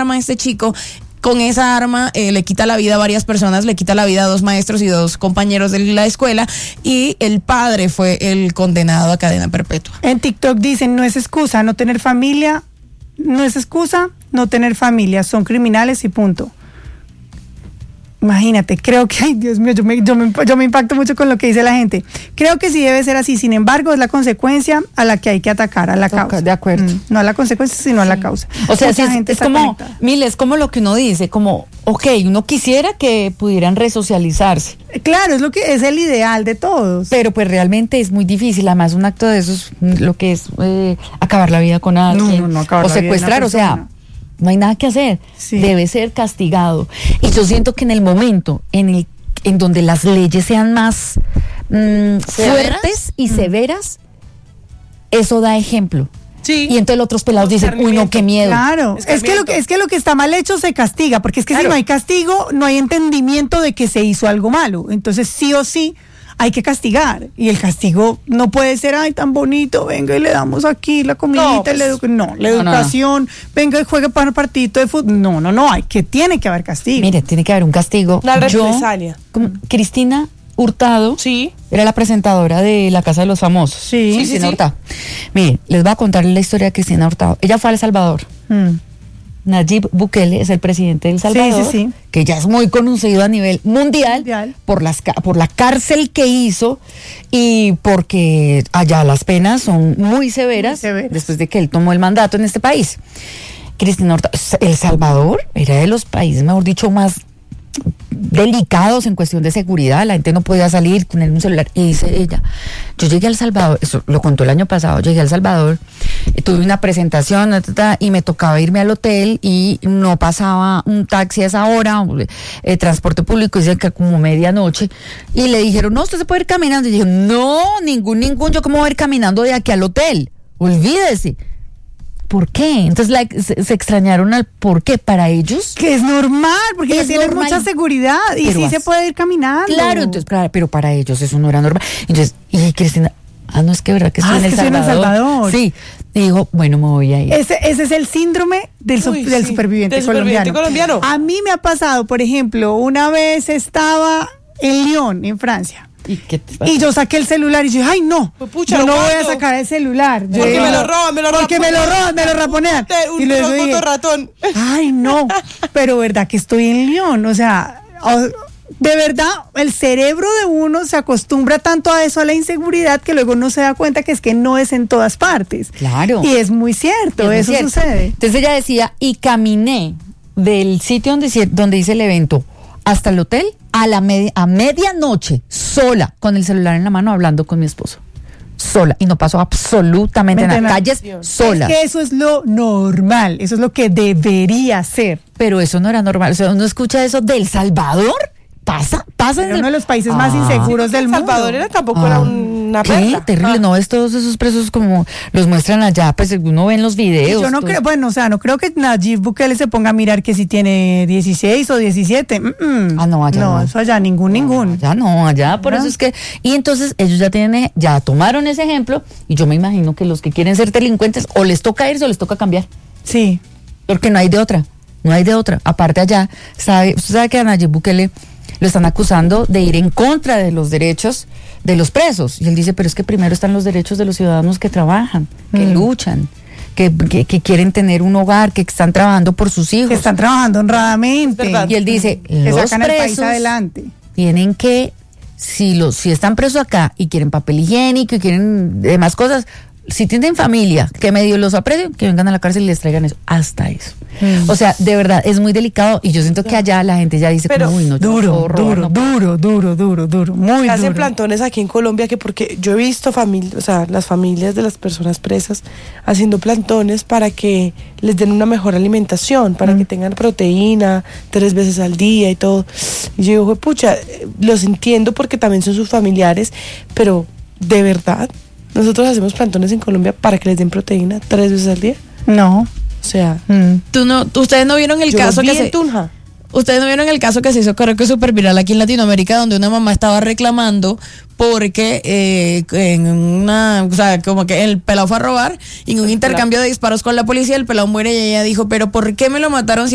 arma a este chico. Con esa arma le quita la vida a varias personas, le quita la vida a 2 maestros y 2 compañeros de la escuela, y el padre fue el condenado a cadena perpetua. En TikTok dicen, no es excusa no tener familia, son criminales y punto. Imagínate, creo que, ay Dios mío, yo me impacto mucho con lo que dice la gente. Creo que sí debe ser así, sin embargo, es la consecuencia a la que hay que atacar, a la causa. De acuerdo. No a la consecuencia, sino a la causa. O sea, mucha sí, gente es está como, conectada. Mile, es como lo que uno dice, como, uno quisiera que pudieran resocializarse. Claro, es lo que es el ideal de todos. Pero pues realmente es muy difícil, además un acto de eso es lo que es acabar la vida con alguien, no acabar o la vida de una secuestrar, o sea, persona. no hay nada que hacer, Sí. debe ser castigado. Y yo siento que en el momento en donde las leyes sean más fuertes y severas, eso da ejemplo. Sí. Y entonces los otros pelados dicen, uy, no, qué miedo. Claro, es que lo que está mal hecho se castiga, porque es que si no hay castigo, no hay entendimiento de que se hizo algo malo. Entonces sí o sí hay que castigar, y el castigo no puede ser, ay, tan bonito, venga y le damos aquí la comidita, la educación, venga y juegue para un partidito de fútbol. No, tiene que haber castigo. Mire, tiene que haber un castigo. Una represalia. Cristina Hurtado Sí. era la presentadora de La Casa de los Famosos. Sí. Cristina Hurtado. Mire, les voy a contar la historia de Cristina Hurtado. Ella fue a El Salvador. Nayib Bukele es el presidente de El Salvador, Sí. que ya es muy conocido a nivel mundial. Por la cárcel que hizo, y porque allá las penas son muy severas, después de que él tomó el mandato en este país. Cristina Hurtado, El Salvador era de los países, mejor dicho, más delicados en cuestión de seguridad. La gente no podía salir con un celular. Y dice ella, yo llegué a El Salvador, eso lo contó el año pasado, llegué a El Salvador, tuve una presentación y me tocaba irme al hotel y no pasaba un taxi a esa hora, transporte público, dicen que como medianoche, y le dijeron, no, usted se puede ir caminando. Y dije, no, ningún, yo cómo voy a ir caminando de aquí al hotel, olvídese. ¿Por qué? Entonces se extrañaron al por qué para ellos. Que es normal, porque Es tienen normal. mucha seguridad y Pero sí se puede ir caminando. Claro, entonces, pero para ellos eso no era normal. Entonces, y Cristina, no es que verdad que estoy en El Salvador. Sí, y digo, bueno, me voy a ir. Ese es el síndrome del superviviente colombiano. A mí me ha pasado, por ejemplo, una vez estaba en Lyon, en Francia. Y yo saqué el celular y dije, ay no, Pucha, yo no voy a sacar el celular. Porque me lo roban, me lo raponean. Y luego dije, ratón. Ay no, pero verdad que estoy en Lyon, o sea, de verdad, el cerebro de uno se acostumbra tanto a eso, a la inseguridad, que luego no se da cuenta que es que no es en todas partes. Claro. Y es muy cierto, eso sucede. Entonces ella decía, y caminé del sitio donde hice el evento hasta el hotel a medianoche, sola, con el celular en la mano, hablando con mi esposo. Sola, y no pasó absolutamente nada. Calles sola. Es que eso es lo normal, eso es lo que debería ser. Pero eso no era normal. O sea, uno escucha eso del Salvador. Pasa en uno de los países más inseguros del mundo. El Salvador tampoco era una ¿qué? Terrible, no ves todos esos presos como los muestran allá, pues uno ve en los videos. Yo no creo, no creo que Nayib Bukele se ponga a mirar que si tiene 16 o 17. No, allá no. Eso allá ningún. Allá por eso es que, y entonces ellos ya tomaron ese ejemplo, y yo me imagino que los que quieren ser delincuentes o les toca irse o les toca cambiar. Sí. Porque no hay de otra. Aparte allá, usted sabe que a Nayib Bukele lo están acusando de ir en contra de los derechos de los presos. Y él dice, pero es que primero están los derechos de los ciudadanos que trabajan, que luchan, que quieren tener un hogar, que están trabajando por sus hijos. Que están trabajando honradamente. Y él dice, que los sacan el país presos adelante. tienen que, si están presos acá y quieren papel higiénico y quieren demás cosas, si tienen familia que medio los aprecien, que vengan a la cárcel y les traigan eso, hasta eso. O sea, de verdad, es muy delicado, y yo siento que allá la gente ya dice, pero como, uy, no, duro, muy hacen duro. plantones aquí en Colombia, que porque yo he visto las familias de las personas presas haciendo plantones para que les den una mejor alimentación, para que tengan proteína 3 veces al día y todo. Y yo digo, pucha, los entiendo porque también son sus familiares, pero de verdad, nosotros hacemos plantones en Colombia para que les den proteína 3 veces al día. No. O sea, ustedes no vieron el caso que se... Tunja. Ustedes no vieron el caso que se hizo, creo que súper viral aquí en Latinoamérica, donde una mamá estaba reclamando porque como que el pelado fue a robar, y en un intercambio de disparos con la policía el pelado muere, y ella dijo, pero ¿por qué me lo mataron si